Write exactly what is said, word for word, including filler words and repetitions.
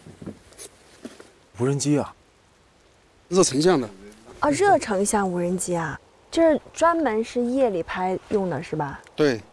无人机啊， 热成像的。 啊，热成像无人机啊，这是专门是夜里拍用的是吧？ 对。